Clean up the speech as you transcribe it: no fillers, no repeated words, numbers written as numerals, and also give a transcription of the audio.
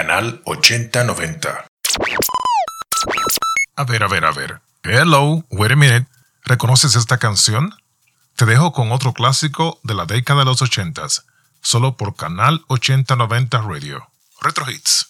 Canal 8090. A ver. Hello, wait a minute. ¿Reconoces esta canción? Te dejo con otro clásico de la década de los 80s, solo por Canal 8090 Radio. Retro Hits.